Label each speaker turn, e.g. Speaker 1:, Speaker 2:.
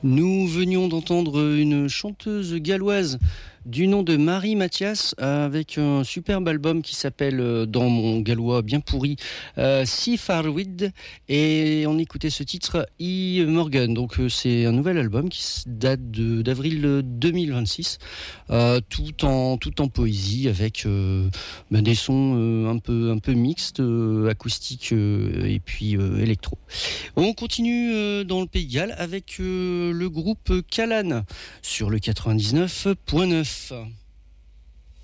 Speaker 1: Nous venions d'entendre une chanteuse galloise du nom de Marie Mathias avec un superbe album qui s'appelle, dans mon gallois bien pourri, Si Farwid, et on écoutait ce titre I Morgan. Donc c'est un nouvel album qui date d'avril 2026, tout en poésie avec des sons un peu mixtes, acoustiques et puis électro. On continue dans le Pays de Galles avec le groupe Callan sur le 99.9.